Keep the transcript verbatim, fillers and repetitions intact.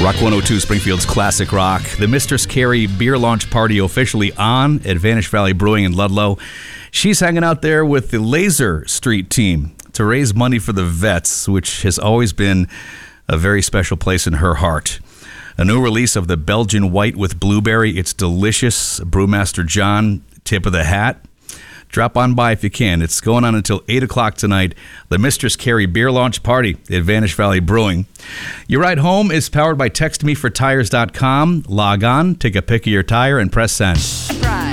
Rock one oh two, Springfield's classic rock. The Mistress Carrie beer launch party officially on at Vanish Valley Brewing in Ludlow. She's hanging out there with the Laser Street team to raise money for the vets, which has always been a very special place in her heart. A new release of the Belgian White with Blueberry. It's delicious. Brewmaster John, tip of the hat. Drop on by if you can. It's going on until eight o'clock tonight. The Mistress Carrie Beer Launch Party at Vanish Valley Brewing. Your ride home is powered by text me for tires dot com. Log on, take a pic of your tire, and press send. Surprise.